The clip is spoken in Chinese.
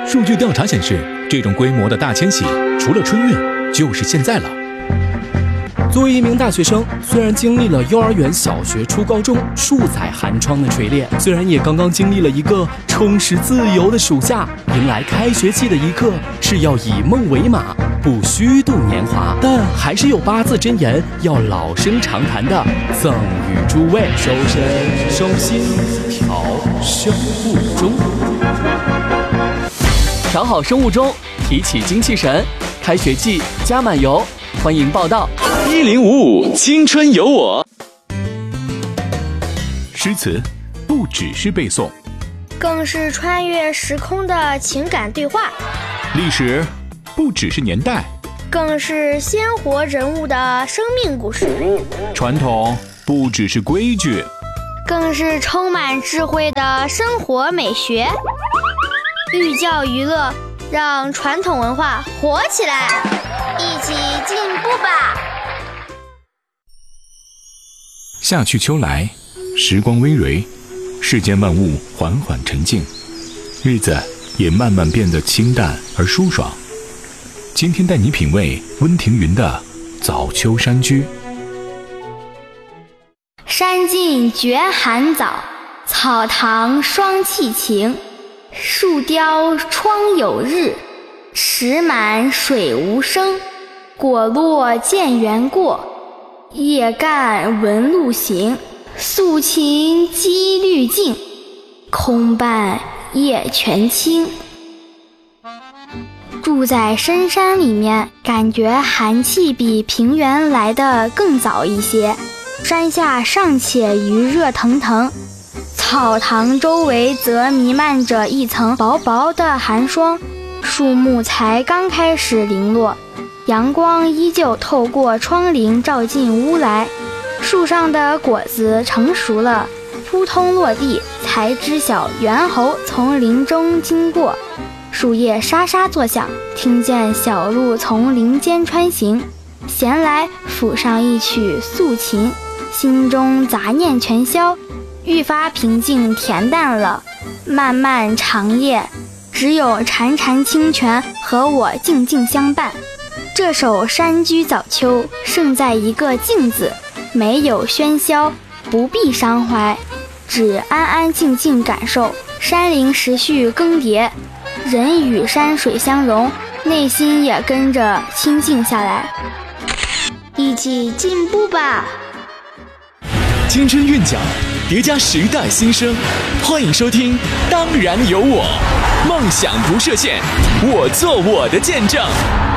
数据调查显示，这种规模的大迁徙，除了春运，就是现在了。 作为一名大学生，虽然经历了幼儿园、小学、初高中数载寒窗的锤炼，虽然也刚刚经历了一个充实自由的暑假，迎来开学季的一刻是要以梦为马，不虚度年华，但还是有8字真言要老生常谈的，赠予诸位：收身、收心、调生物钟。调好生物钟，提起精气神，开学季加满油，欢迎报到。 1055青春有我。 诗词不只是背诵， 更是穿越时空的情感对话； 历史不只是年代， 更是鲜活人物的生命故事； 传统不只是规矩， 更是充满智慧的生活美学。寓教于乐，让传统文化活起来，一起进步吧！ 夏去秋来，时光微蕤，世间万物缓缓沉静，日子也慢慢变得清淡而舒爽。今天带你品味温庭筠的《早秋山居》。 山尽觉寒早，草堂霜气晴。树雕窗有日，石满水无声。果落见园过，叶干闻路行。素琴积绿净，空伴夜泉清。住在深山里面，感觉寒气比平原来得更早一些。山下尚且余热腾腾，草堂周围则弥漫着一层薄薄的寒霜，树木才刚开始零落，阳光依旧透过窗棂照进屋来。树上的果子成熟了，扑通落地，才知晓猿猴从林中经过。树叶沙沙作响，听见小鹿从林间穿行。闲来抚上一曲素琴，心中杂念全消，愈发平静恬淡了。漫漫长夜，只有潺潺清泉和我静静相伴。这首《山居早秋》胜在一个静字，没有喧嚣，不必伤怀，只安安静静感受山林时序更迭，人与山水相融，内心也跟着清静下来。 一起进步吧！ 青春韵脚，叠加时代新生，欢迎收听《当然有我》，梦想不设限，我做我的见证。